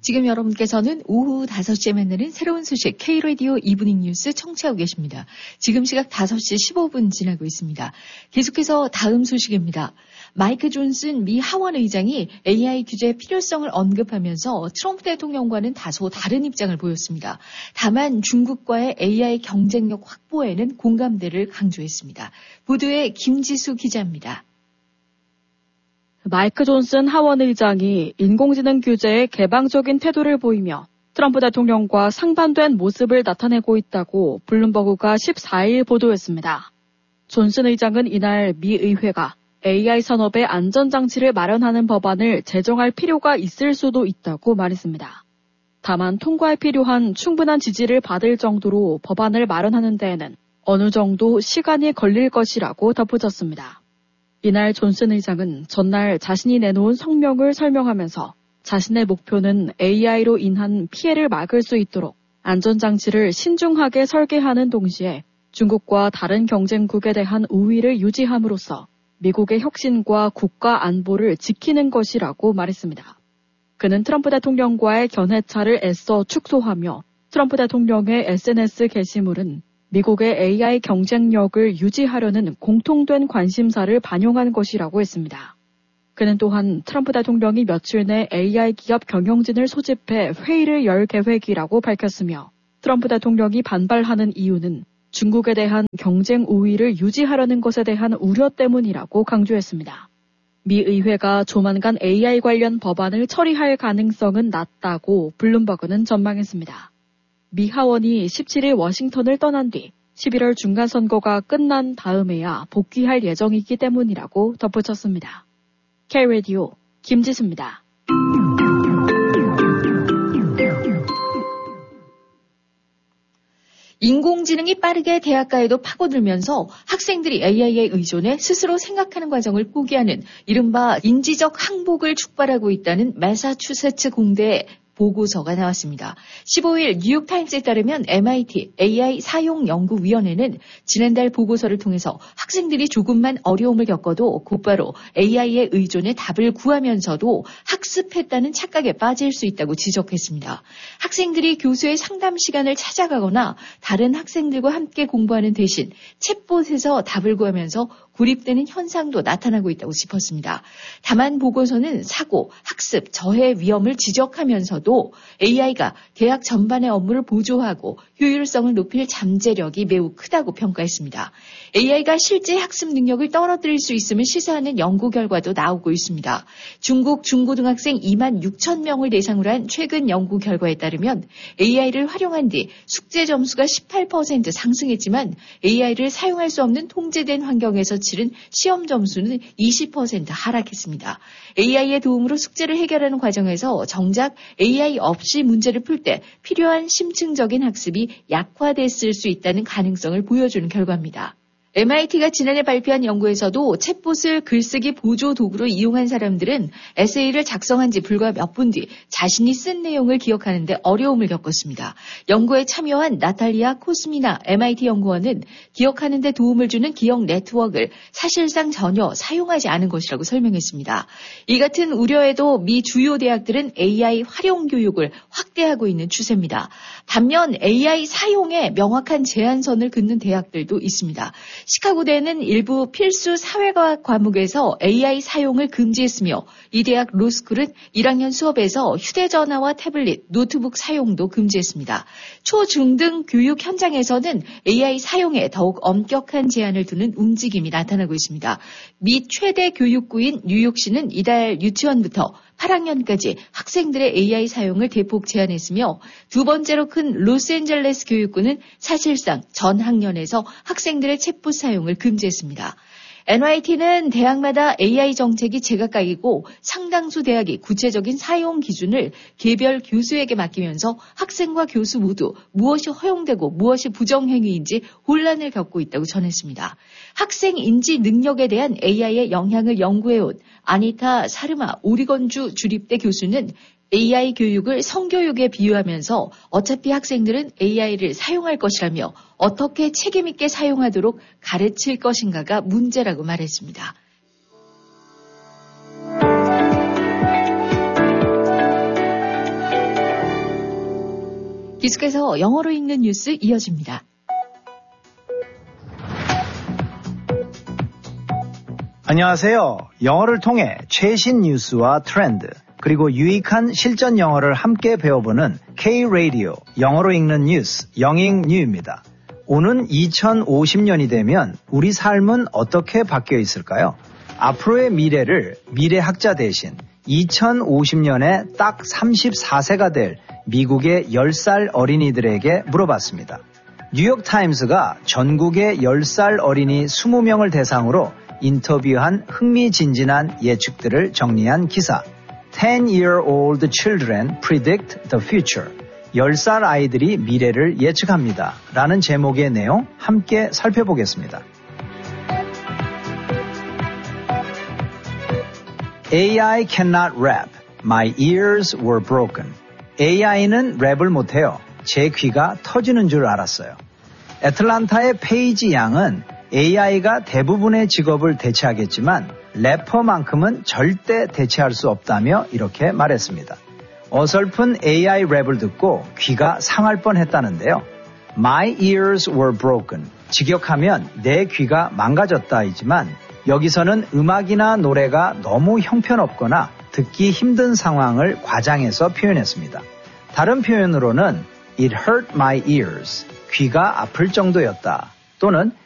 지금 여러분께서는 오후 5시에 만나는 새로운 소식 K-라디오 이브닝 뉴스 청취하고 계십니다. 지금 시각 5시 15분 지나고 있습니다. 계속해서 다음 소식입니다. 마이크 존슨 미 하원 의장이 AI 규제의 필요성을 언급하면서 트럼프 대통령과는 다소 다른 입장을 보였습니다. 다만 중국과의 AI 경쟁력 확보에는 공감대를 강조했습니다. 보도에 김지수 기자입니다. 마이크 존슨 하원 의장이 인공지능 규제에 개방적인 태도를 보이며 트럼프 대통령과 상반된 모습을 나타내고 있다고 블룸버그가 14일 보도했습니다. 존슨 의장은 이날 미 의회가 AI 산업의 안전장치를 마련하는 법안을 제정할 필요가 있을 수도 있다고 말했습니다. 다만 통과에 필요한 충분한 지지를 받을 정도로 법안을 마련하는 데에는 어느 정도 시간이 걸릴 것이라고 덧붙였습니다. 이날 존슨 의장은 전날 자신이 내놓은 성명을 설명하면서 자신의 목표는 AI로 인한 피해를 막을 수 있도록 안전장치를 신중하게 설계하는 동시에 중국과 다른 경쟁국에 대한 우위를 유지함으로써 미국의 혁신과 국가 안보를 지키는 것이라고 말했습니다. 그는 트럼프 대통령과의 견해차를 애써 축소하며 트럼프 대통령의 SNS 게시물은 미국의 AI 경쟁력을 유지하려는 공통된 관심사를 반영한 것이라고 했습니다. 그는 또한 트럼프 대통령이 며칠 내 AI 기업 경영진을 소집해 회의를 열 계획이라고 밝혔으며 트럼프 대통령이 반발하는 이유는 중국에 대한 경쟁 우위를 유지하려는 것에 대한 우려 때문이라고 강조했습니다. 미 의회가 조만간 AI 관련 법안을 처리할 가능성은 낮다고 블룸버그는 전망했습니다. 미 하원이 17일 워싱턴을 떠난 뒤 11월 중간선거가 끝난 다음에야 복귀할 예정이기 때문이라고 덧붙였습니다. K-라디오 김지수입니다. 인공지능이 빠르게 대학가에도 파고들면서 학생들이 AI에 의존해 스스로 생각하는 과정을 포기하는 이른바 인지적 항복을 촉발하고 있다는 매사추세츠 공대의 보고서가 나왔습니다. 15일 뉴욕타임스에 따르면 MIT AI 사용연구위원회는 지난달 보고서를 통해서 학생들이 조금만 어려움을 겪어도 곧바로 AI에 의존해 답을 구하면서도 학습했다는 착각에 빠질 수 있다고 지적했습니다. 학생들이 교수의 상담 시간을 찾아가거나 다른 학생들과 함께 공부하는 대신 챗봇에서 답을 구하면서 고립되는 현상도 나타나고 있다고 짚었습니다. 다만 보고서는 사고, 학습, 저해 위험을 지적하면서도 AI가 대학 전반의 업무를 보조하고 효율성을 높일 잠재력이 매우 크다고 평가했습니다. AI가 실제 학습 능력을 떨어뜨릴 수 있음을 시사하는 연구 결과도 나오고 있습니다. 중국 중고등학생 2만 6천 명을 대상으로 한 최근 연구 결과에 따르면 AI를 활용한 뒤 숙제 점수가 18% 상승했지만 AI를 사용할 수 없는 통제된 환경에서 치른 시험 점수는 20% 하락했습니다. AI의 도움으로 숙제를 해결하는 과정에서 정작 AI 없이 문제를 풀 때 필요한 심층적인 학습이 약화됐을 수 있다는 가능성을 보여주는 결과입니다. MIT가 지난해 발표한 연구에서도 챗봇을 글쓰기 보조 도구로 이용한 사람들은 에세이를 작성한 지 불과 몇 분 뒤 자신이 쓴 내용을 기억하는 데 어려움을 겪었습니다. 연구에 참여한 나탈리아 코스미나 MIT 연구원은 기억하는 데 도움을 주는 기억 네트워크를 사실상 전혀 사용하지 않은 것이라고 설명했습니다. 이 같은 우려에도 미 주요 대학들은 AI 활용 교육을 확대하고 있는 추세입니다. 반면 AI 사용에 명확한 제한선을 긋는 대학들도 있습니다. 시카고대는 일부 필수 사회과학 과목에서 AI 사용을 금지했으며 이 대학 로스쿨은 1학년 수업에서 휴대전화와 태블릿, 노트북 사용도 금지했습니다. 초, 중 등 교육 현장에서는 AI 사용에 더욱 엄격한 제한을 두는 움직임이 나타나고 있습니다. 미 최대 교육구인 뉴욕시는 이달 유치원부터 8학년까지 학생들의 AI 사용을 대폭 제한했으며 두 번째로 큰 로스앤젤레스 교육구는 사실상 전 학년에서 학생들의 챗봇 사용을 금지했습니다. NYT는 대학마다 AI 정책이 제각각이고 상당수 대학이 구체적인 사용 기준을 개별 교수에게 맡기면서 학생과 교수 모두 무엇이 허용되고 무엇이 부정행위인지 혼란을 겪고 있다고 전했습니다. 학생 인지 능력에 대한 AI의 영향을 연구해온 아니타 사르마 오리건주 주립대 교수는 AI 교육을 성교육에 비유하면서 어차피 학생들은 AI를 사용할 것이라며 어떻게 책임있게 사용하도록 가르칠 것인가가 문제라고 말했습니다. 계속해서 영어로 읽는 뉴스 이어집니다. 안녕하세요. 영어를 통해 최신 뉴스와 트렌드, 그리고 유익한 실전 영어를 함께 배워보는 K-Radio 영어로 읽는 뉴스 영익뉴입니다. 오는 2050년이 되면 우리 삶은 어떻게 바뀌어 있을까요? 앞으로의 미래를 미래학자 대신 2050년에 딱 34세가 될 미국의 10살 어린이들에게 물어봤습니다. 뉴욕타임스가 전국의 10살 어린이 20명을 대상으로 인터뷰한 흥미진진한 예측들을 정리한 기사 10-year-old children predict the future. 10살 아이들이 미래를 예측합니다. 라는 제목의 내용 함께 살펴보겠습니다. AI cannot rap. My ears were broken. AI는 랩을 못해요. 제 귀가 터지는 줄 알았어요. 애틀란타의 페이지 양은 AI가 대부분의 직업을 대체하겠지만 래퍼만큼은 절대 대체할 수 없다며 이렇게 말했습니다. 어설픈 AI 랩을 듣고 귀가 상할 뻔했다는데요. My ears were broken. 직역하면 내 귀가 망가졌다이지만 여기서는 음악이나 노래가 너무 형편없거나 듣기 힘든 상황을 과장해서 표현했습니다. 다른 표현으로는 It hurt my ears. 귀가 아플 정도였다. 또는